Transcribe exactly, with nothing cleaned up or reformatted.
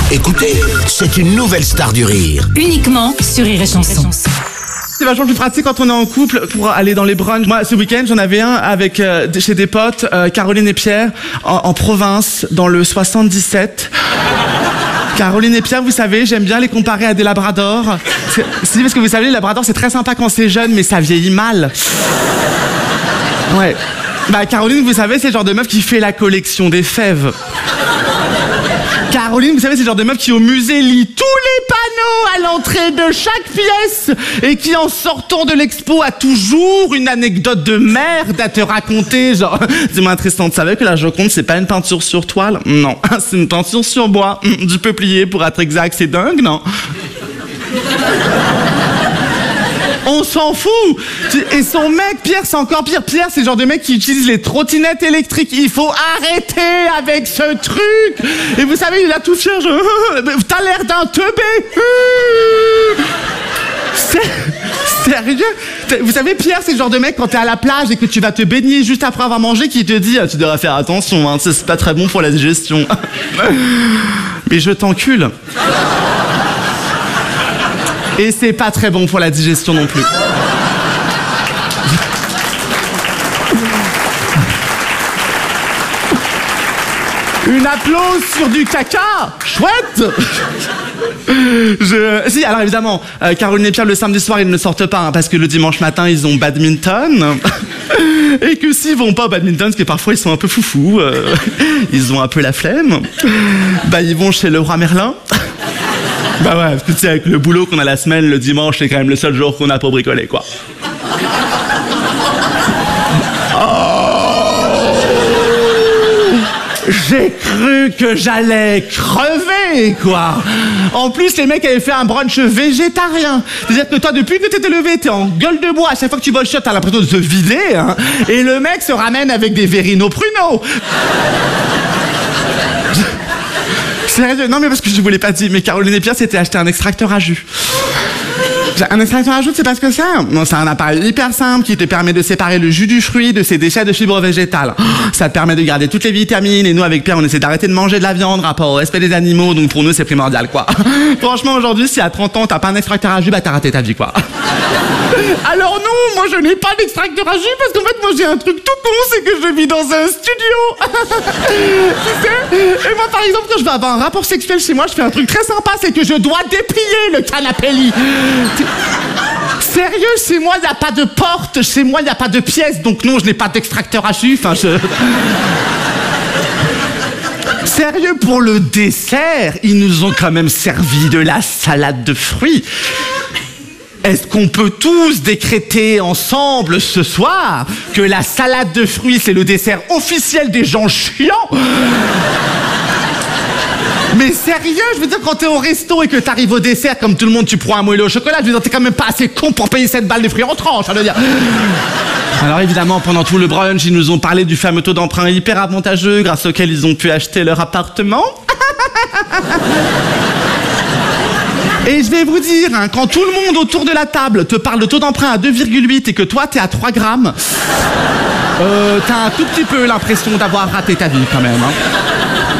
Écoutez, c'est une nouvelle star du rire. Uniquement sur Rire et Chanson. C'est vachement plus pratique quand on est en couple pour aller dans les brunchs. Moi, ce week-end, j'en avais un avec euh, chez des potes, euh, Caroline et Pierre, en, en province, dans le soixante-dix-sept. Caroline et Pierre, vous savez, j'aime bien les comparer à des labradors. C'est, c'est parce que vous savez, les labradors, c'est très sympa quand c'est jeune, mais ça vieillit mal. Ouais. Bah, Caroline, vous savez, c'est le genre de meuf qui fait la collection des fèves. Caroline, vous savez, c'est le genre de meuf qui au musée lit tous les panneaux à l'entrée de chaque pièce et qui, en sortant de l'expo, a toujours une anecdote de merde à te raconter. Genre, dis-moi Tristan, tu savais que la Joconde, c'est pas une peinture sur toile? Non, c'est une peinture sur bois. Du peuplier, pour être exact, c'est dingue, non? On s'en fout. Et son mec, Pierre, c'est encore pire. Pierre, c'est le genre de mec qui utilise les trottinettes électriques. Il faut arrêter avec ce truc. Et vous savez, il a tout fier. Je... T'as l'air d'un teubé. C'est... Sérieux? Vous savez, Pierre, c'est le genre de mec, quand t'es à la plage et que tu vas te baigner juste après avoir mangé, qui te dit « Tu devras faire attention, hein, c'est pas très bon pour la digestion. » Mais je t'encule. Et c'est pas très bon pour la digestion non plus. Une applause sur du caca. Chouette. Je... Si, alors évidemment, euh, Caroline et Pierre, le samedi soir, ils ne sortent pas, hein, parce que le dimanche matin, ils ont badminton. Et que s'ils vont pas au badminton, parce que parfois, ils sont un peu foufous, euh, ils ont un peu la flemme, bah, ils vont chez le roi Merlin. Bah ouais, parce que tu sais, avec le boulot qu'on a la semaine, le dimanche, c'est quand même le seul jour qu'on a pour bricoler, quoi. Oh, j'ai cru que j'allais crever, quoi. En plus, les mecs avaient fait un brunch végétarien. C'est-à-dire que toi, depuis que t'étais levé, t'es en gueule de bois. À chaque fois que tu bois le shot, t'as l'impression de te vider, hein. Et le mec se ramène avec des Verino Pruno. Sérieux? Non, mais parce que je vous l'ai pas dit, mais Caroline et Pierre s'étaient acheté un extracteur à jus. Un extracteur à jus, c'est pas ce que c'est? Non, c'est un appareil hyper simple qui te permet de séparer le jus du fruit de ses déchets de fibres végétales. Ça te permet de garder toutes les vitamines, et nous, avec Pierre, on essaie d'arrêter de manger de la viande, rapport au respect des animaux, donc pour nous, c'est primordial, quoi. Franchement, aujourd'hui, si à trente ans, t'as pas un extracteur à jus, bah t'as raté ta vie, quoi. Alors non, moi je n'ai pas d'extracteur à jus parce qu'en fait moi j'ai un truc tout con, c'est que je vis dans un studio. Tu sais? Et moi par exemple quand je vais avoir un rapport sexuel chez moi, je fais un truc très sympa, c'est que je dois déplier le canapé lit. Sérieux, chez moi il n'y a pas de porte, chez moi il n'y a pas de pièce, donc non je n'ai pas d'extracteur à jus, enfin je... Sérieux, pour le dessert, ils nous ont quand même servi de la salade de fruits. Est-ce qu'on peut tous décréter ensemble ce soir que la salade de fruits, c'est le dessert officiel des gens chiants? Mais sérieux, je veux dire, quand t'es au resto et que t'arrives au dessert, comme tout le monde, tu prends un moelleux au chocolat, je veux dire, t'es quand même pas assez con pour payer sept balles de fruits en tranche, je veux dire. Alors évidemment, pendant tout le brunch, ils nous ont parlé du fameux taux d'emprunt hyper avantageux grâce auquel ils ont pu acheter leur appartement. Et je vais vous dire, hein, quand tout le monde autour de la table te parle de taux d'emprunt à deux virgule huit et que toi, t'es à trois grammes, euh, t'as un tout petit peu l'impression d'avoir raté ta vie quand même. Hein.